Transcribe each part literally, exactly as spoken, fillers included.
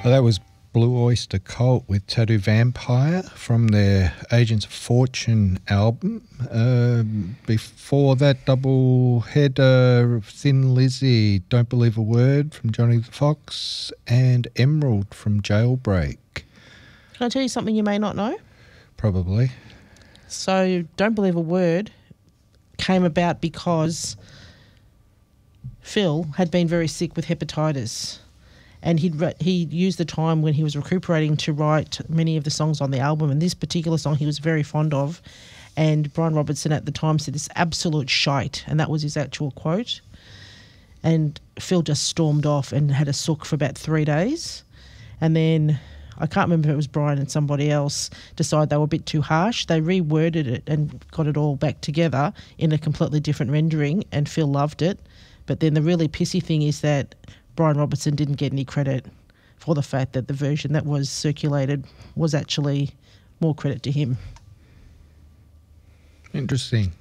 Well, that was Blue Oyster Cult with Tattoo Vampire from their Agents of Fortune album. Uh, before that, double header, Thin Lizzy, Don't Believe a Word from Johnny the Fox, and Emerald from Jailbreak. Can I tell you something you may not know? Probably. So Don't Believe a Word came about because Phil had been very sick with hepatitis. And he'd re- he used the time when he was recuperating to write many of the songs on the album. And this particular song he was very fond of. And Brian Robertson at the time said, "This absolute shite." And that was his actual quote. And Phil just stormed off and had a sook for about three days. And then, I can't remember if it was Brian and somebody else, decided they were a bit too harsh. They reworded it and got it all back together in a completely different rendering. And Phil loved it. But then the really pissy thing is that Brian Robertson didn't get any credit for the fact that the version that was circulated was actually more credit to him. Interesting.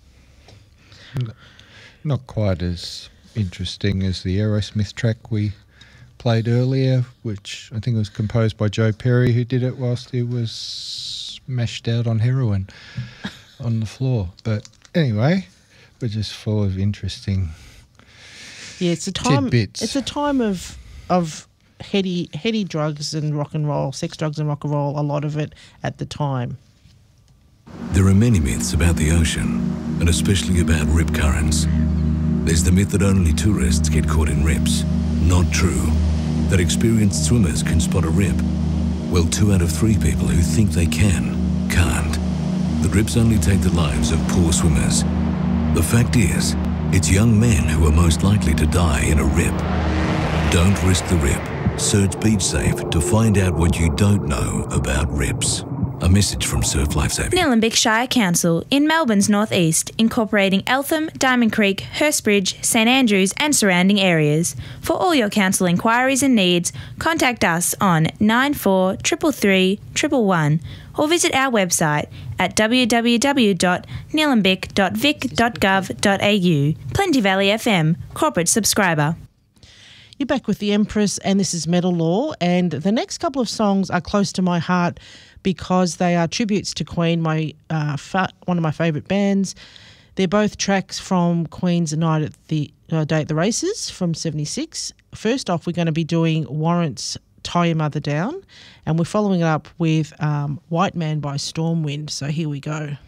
Not quite as interesting as the Aerosmith track we played earlier, which I think was composed by Joe Perry, who did it whilst he was mashed out on heroin on the floor. But anyway, we're just full of interesting Yeah, it's a time. tidbits. It's a time of of heady heady drugs and rock and roll, sex, drugs, and rock and roll. A lot of it at the time. There are many myths about the ocean, and especially about rip currents. There's the myth that only tourists get caught in rips. Not true. That experienced swimmers can spot a rip. Well, two out of three people who think they can, can't. The rips only take the lives of poor swimmers. The fact is, it's young men who are most likely to die in a rip. Don't risk the rip. Search Beach Safe to find out what you don't know about rips. A message from Surf Lifesaving. Nillumbik Shire Council in Melbourne's northeast, incorporating Eltham, Diamond Creek, Hurstbridge, St Andrews and surrounding areas. For all your council inquiries and needs, contact us on nine four three three three one one or visit our website at w w w dot nillumbik dot vic dot gov dot a u. Plenty Valley F M, corporate subscriber. You're back with the Empress, and this is Metal Law. And the next couple of songs are close to my heart because they are tributes to Queen, my uh, fa- one of my favourite bands. They're both tracks from Queen's Night at the uh, Day at the Races from seventy-six. First off, we're going to be doing Warrant's Tie Your Mother Down, and we're following it up with um, White Man by Stormwind. So here we go.